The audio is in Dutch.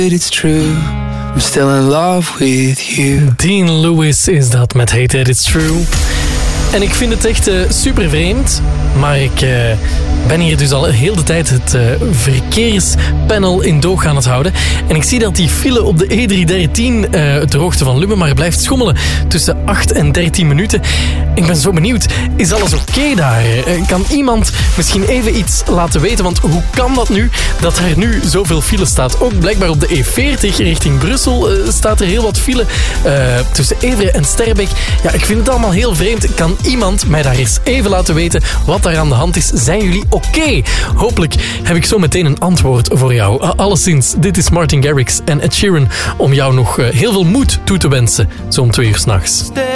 It's true, I'm still in love with you. Dean Lewis is dat met Hate That It's True. En ik vind het echt super vreemd, maar ik ben hier dus al heel de tijd het verkeerspanel in doog aan het houden. En ik zie dat die file op de E313 ter hoogte van Lummen maar blijft schommelen tussen 8 en 13 minuten. Ik ben zo benieuwd, is alles oké daar? Kan iemand misschien even iets laten weten? Want hoe kan dat nu, dat er nu zoveel file staat? Ook blijkbaar op de E40 richting Brussel staat er heel wat file tussen Evere en Sterbeek. Ja, ik vind het allemaal heel vreemd. Kan iemand mij daar eens even laten weten wat daar aan de hand is? Zijn jullie oké? Hopelijk heb ik zo meteen een antwoord voor jou. Alleszins, dit is Martin Garrix en Ed Sheeran om jou nog heel veel moed toe te wensen, zo om 2 uur 's nachts.